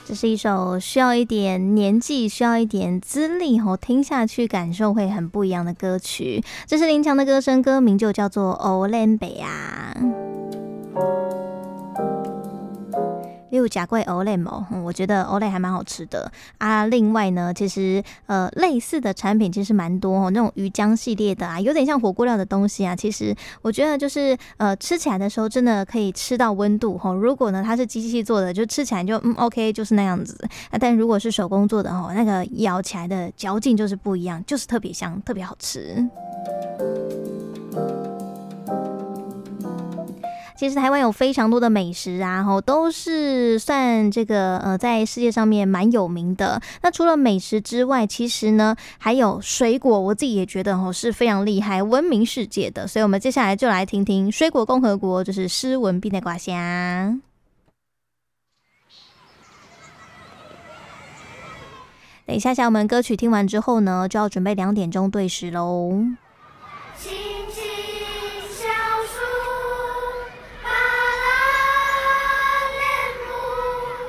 这是一首需要一点年纪、需要一点资历听下去感受会很不一样的歌曲。这是林强的歌声，歌名就叫做《欧兰北》啊。你有吃过欧蕾吗？我觉得欧蕾还蛮好吃的啊。另外呢，其实类似的产品其实蛮多那种鱼浆系列的啊，有点像火锅料的东西啊。其实我觉得就是吃起来的时候真的可以吃到温度如果呢它是机器做的，就吃起来就OK 就是那样子但如果是手工做的那个咬起来的嚼劲就是不一样，就是特别香，特别好吃。其实台湾有非常多的美食啊，都是算这个在世界上面蛮有名的。那除了美食之外，其实呢还有水果，我自己也觉得是非常厉害，闻名世界的。所以我们接下来就来听听水果共和国，就是施文彬的瓜虾。等一下我们歌曲听完之后呢，就要准备2点钟对时喽。